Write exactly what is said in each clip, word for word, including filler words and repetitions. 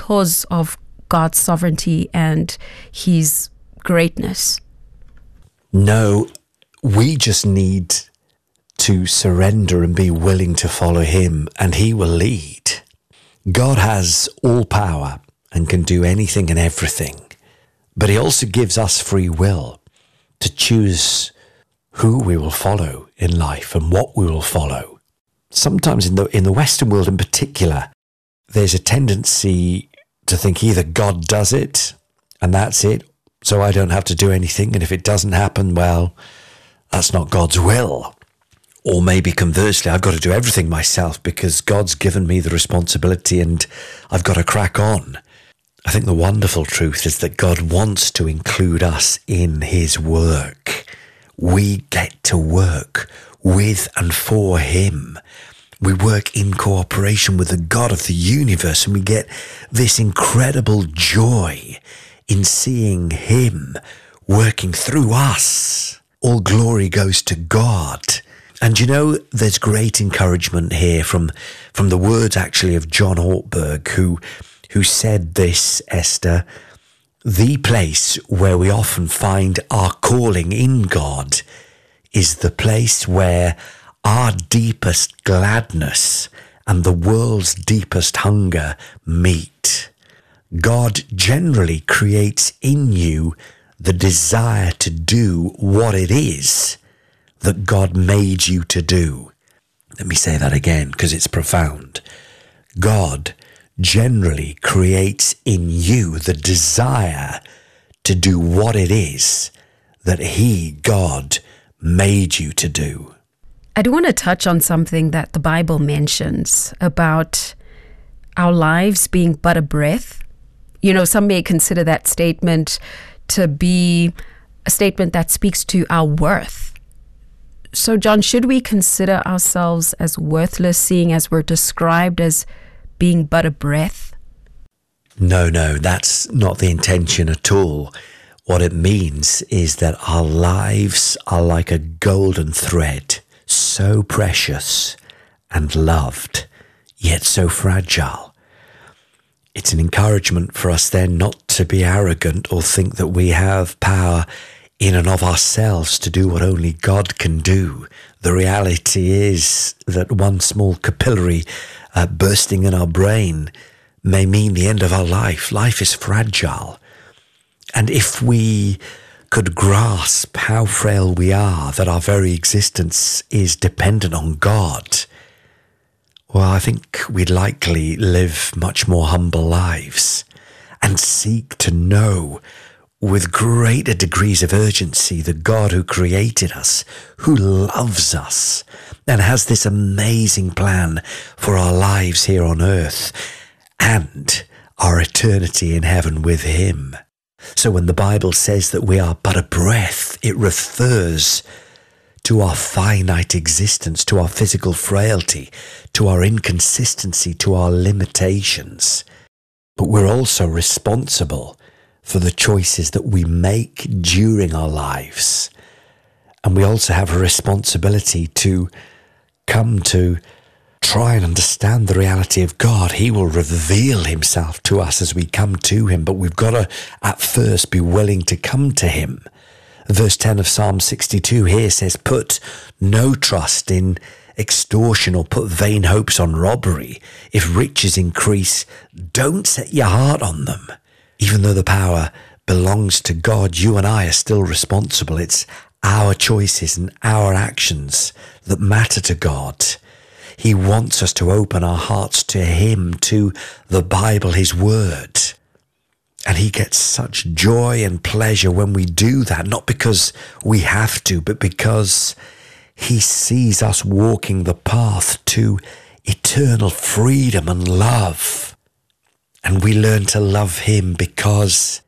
because of God's sovereignty and his greatness? No, we just need to surrender and be willing to follow him, and he will lead. God has all power and can do anything and everything, but he also gives us free will to choose who we will follow in life and what we will follow. Sometimes in the in the Western world in particular, there's a tendency to think either God does it and that's it, so I don't have to do anything, and if it doesn't happen, well, that's not God's will. Or maybe conversely, I've got to do everything myself because God's given me the responsibility and I've got to crack on. I think the wonderful truth is that God wants to include us in his work. We get to work with and for him. We work in cooperation with the God of the universe, and we get this incredible joy in seeing him working through us. All glory goes to God. And you know, there's great encouragement here from, from the words actually of John Ortberg, who, who said this, Esther: the place where we often find our calling in God is the place where our deepest gladness and the world's deepest hunger meet. God generally creates in you the desire to do what it is that God made you to do. Let me say that again because it's profound. God generally creates in you the desire to do what it is that he, God, made you to do. I do want to touch on something that the Bible mentions about our lives being but a breath. You know, some may consider that statement to be a statement that speaks to our worth. So, John, should we consider ourselves as worthless, seeing as we're described as being but a breath? No, no, that's not the intention at all. What it means is that our lives are like a golden thread, so precious and loved, yet so fragile. It's an encouragement for us then not to be arrogant or think that we have power in and of ourselves to do what only God can do. The reality is that one small capillary uh, bursting in our brain may mean the end of our life. Life is fragile. And if we could grasp how frail we are, that our very existence is dependent on God, well, I think we'd likely live much more humble lives and seek to know with greater degrees of urgency the God who created us, who loves us, and has this amazing plan for our lives here on earth and our eternity in heaven with him. So when the Bible says that we are but a breath, it refers to our finite existence, to our physical frailty, to our inconsistency, to our limitations. But we're also responsible for the choices that we make during our lives. And we also have a responsibility to come to try and understand the reality of God. He will reveal himself to us as we come to him, but we've got to at first be willing to come to him. Verse ten of Psalm sixty-two here says, "Put no trust in extortion or put vain hopes on robbery. If riches increase, don't set your heart on them." Even though the power belongs to God, you and I are still responsible. It's our choices and our actions that matter to God. He wants us to open our hearts to him, to the Bible, his word. And he gets such joy and pleasure when we do that, not because we have to, but because he sees us walking the path to eternal freedom and love. And we learn to love him because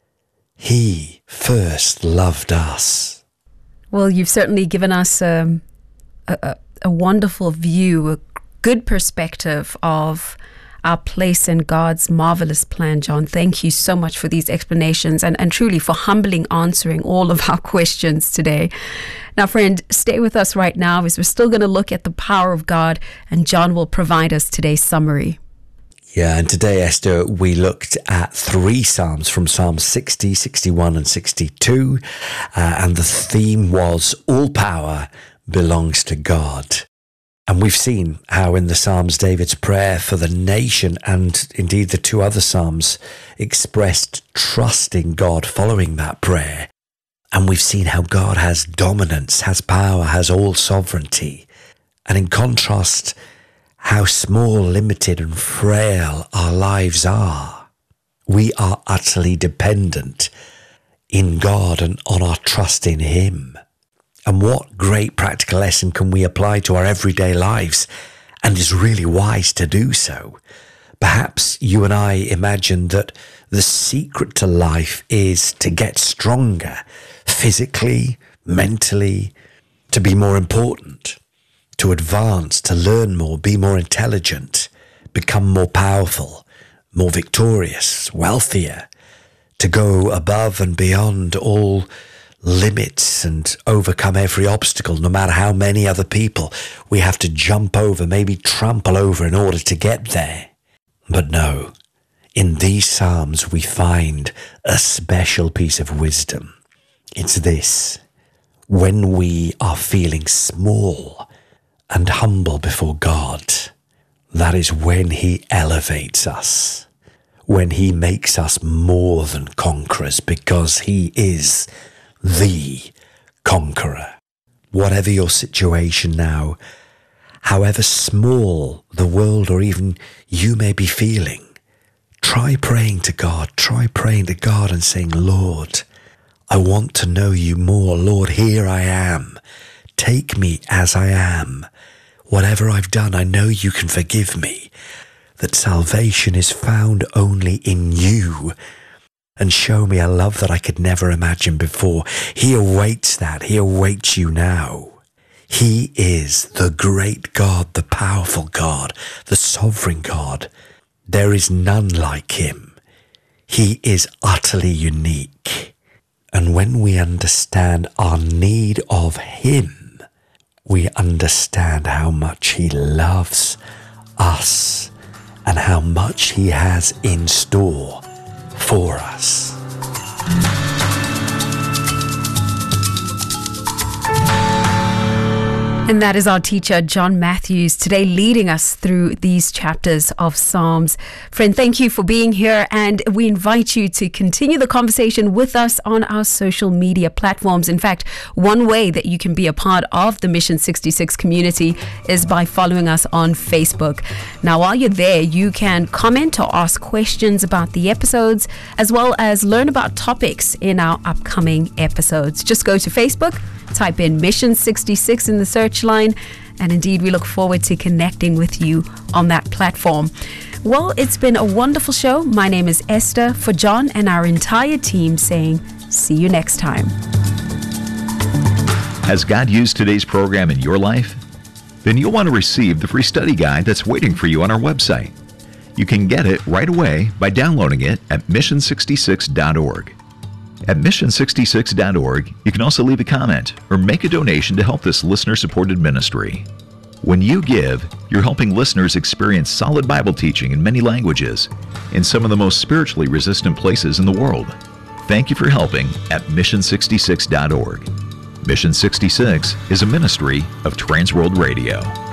he first loved us. Well, you've certainly given us a, a, a wonderful view, a good perspective of our place in God's marvelous plan, John. Thank you so much for these explanations and, and truly for humbling answering all of our questions today. Now, friend, stay with us right now as we're still going to look at the power of God, and John will provide us today's summary. Yeah, and today, Esther, we looked at three Psalms from Psalms sixty, sixty-one, and sixty-two, uh, and the theme was all power belongs to God. And we've seen how in the Psalms, David's prayer for the nation and indeed the two other Psalms expressed trust in God following that prayer. And we've seen how God has dominance, has power, has all sovereignty. And in contrast, how small, limited and frail our lives are. We are utterly dependent in God and on our trust in Him. And what great practical lesson can we apply to our everyday lives, and is really wise to do so? Perhaps you and I imagine that the secret to life is to get stronger, physically, mentally, to be more important, to advance, to learn more, be more intelligent, become more powerful, more victorious, wealthier, to go above and beyond all limits and overcome every obstacle, no matter how many other people we have to jump over, maybe trample over in order to get there. But no, in these Psalms we find a special piece of wisdom. It's this: when we are feeling small and humble before God, that is when He elevates us, when He makes us more than conquerors, because He is the conqueror. Whatever your situation now, however small the world or even you may be feeling, try praying to God, try praying to God and saying, Lord, I want to know you more. Lord, here I am. Take me as I am. Whatever I've done, I know you can forgive me, that salvation is found only in you, and show me a love that I could never imagine before. He awaits that. He awaits you now. He is the great God, the powerful God, the sovereign God. There is none like Him. He is utterly unique. And when we understand our need of Him, we understand how much He loves us and how much He has in store for us. And that is our teacher, John Matthews, today leading us through these chapters of Psalms. Friend, thank you for being here, and we invite you to continue the conversation with us on our social media platforms. In fact, one way that you can be a part of the Mission sixty-six community is by following us on Facebook. Now, while you're there, you can comment or ask questions about the episodes, as well as learn about topics in our upcoming episodes. Just go to Facebook, type in Mission sixty-six in the search line, and indeed we look forward to connecting with you on that platform. Well, it's been a wonderful show. My name is Esther, for John and our entire team, saying see you next time. Has God used today's program in your life? Then you'll want to receive the free study guide that's waiting for you on our website. You can get it right away by downloading it at mission sixty-six dot org. At mission sixty-six dot org, you can also leave a comment or make a donation to help this listener-supported ministry. When you give, you're helping listeners experience solid Bible teaching in many languages in some of the most spiritually resistant places in the world. Thank you for helping at mission sixty-six dot org. Mission sixty-six is a ministry of Transworld Radio.